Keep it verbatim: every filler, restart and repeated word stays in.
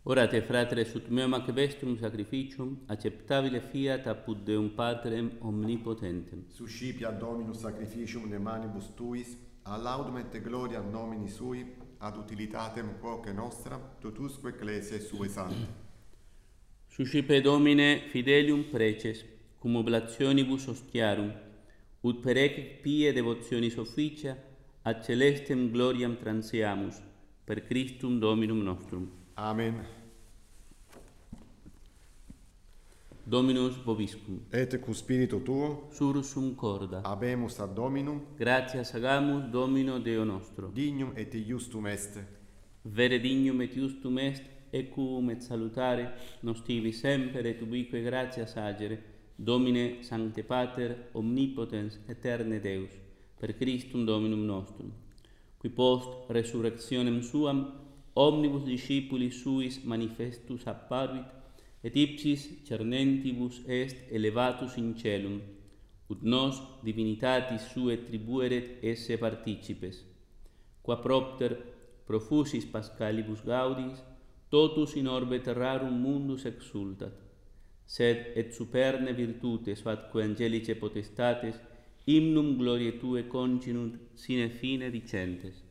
Orate, fratres, ut meum ac vestrum sacrificium, acceptabile fiat apud Deum Patrem omnipotentem. Suscipia Dominus sacrificium de manibus tuis, a laudum et gloriam nomini sui, ad utilitatem quoque nostra, totusque ecclesiae sue sante. Suscipe Domine fidelium preces, cum oblationibus ostiarum, ut per ec pie devotionis officia, ad celestem gloriam transeamus, per Christum Dominum nostrum. Amen. Dominus vobiscum. Et cu spiritu tuo, Surus sum corda. habemus ad Dominum, Gratias agamus Domino Deo nostro. dignum et iustum est. Vere dignum et justum est, ecum et salutare, nos tibi semper et ubique gratias agere, Domine Sancte Pater, omnipotens, eterne Deus, per Christum Dominum nostrum, qui post resurrectionem suam, omnibus discipulis suis manifestus apparuit, et ipsis cernentibus est elevatus in celum, ut nos divinitatis sue tribueret esse participes, qua propter profusis Paschalibus gaudis, totus in orbe terrarum mundus exultat, sed et superne virtutes fatque angelice potestates, hymnum gloriae Tue continunt sine fine dicentes.